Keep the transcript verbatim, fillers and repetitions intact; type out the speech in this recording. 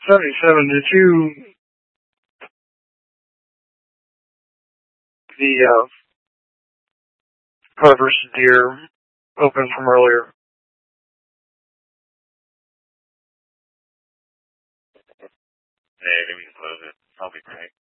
seventy-seven, did you, the, uh, car versus deer open from earlier? Hey, maybe we can close it. I'll be great.